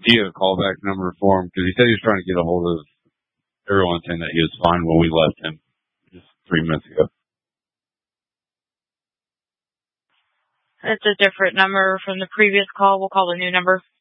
Do you have a callback number for him? Because he said he was trying to get a hold of everyone saying that he was fine when we left him just 3 minutes ago. It's a different number from the previous call. We'll call the new number.